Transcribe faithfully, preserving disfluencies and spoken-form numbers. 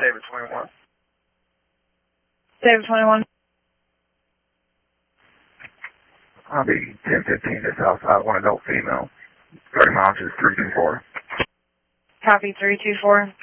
David twenty-one. David twenty-one. I'll be ten fifteen to Southside, one adult female. thirty miles is three two four. Copy three two four.